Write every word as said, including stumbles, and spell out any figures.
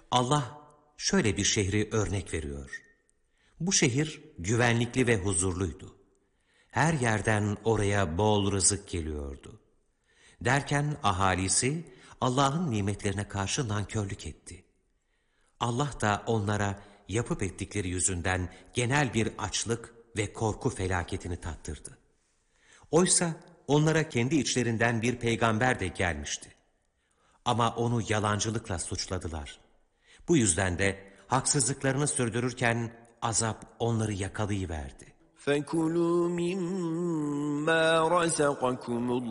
Allah şöyle bir şehri örnek veriyor. Bu şehir güvenlikli ve huzurluydu. Her yerden oraya bol rızık geliyordu. Derken ahalisi Allah'ın nimetlerine karşı nankörlük etti. Allah da onlara yapıp ettikleri yüzünden genel bir açlık ve korku felaketini tattırdı. Oysa onlara kendi içlerinden bir peygamber de gelmişti. Ama onu yalancılıkla suçladılar. Bu yüzden de haksızlıklarını sürdürürken azap onları yakalayıverdi. فَكُلُوا مِمَّا رَزَقَكُمُ